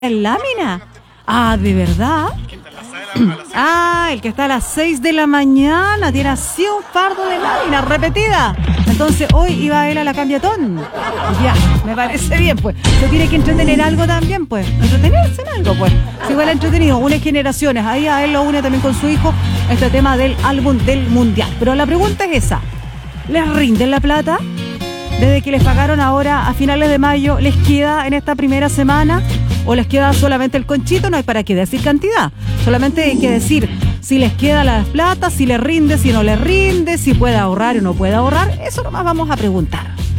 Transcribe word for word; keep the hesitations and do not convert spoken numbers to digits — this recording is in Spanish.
en lámina. Ah, ¿de verdad? Ah, el que está a las seis de la mañana tiene así un fardo de lámina repetida. Entonces hoy iba él a la cambiatón. Ya, me parece bien, pues. Se tiene que entretener en algo también, pues. Entretenerse en algo, pues. Si igual entretenido, une generaciones. Ahí a él lo une también con su hijo este tema del álbum del mundial. Pero la pregunta es esa. ¿Les rinden la plata? Desde que les pagaron ahora a finales de mayo, ¿les queda en esta primera semana? ¿O les queda solamente el conchito? No hay para qué decir cantidad. Solamente hay que decir si les queda la plata, si les rinde, si no les rinde, si puede ahorrar o no puede ahorrar. Eso nomás vamos a preguntar.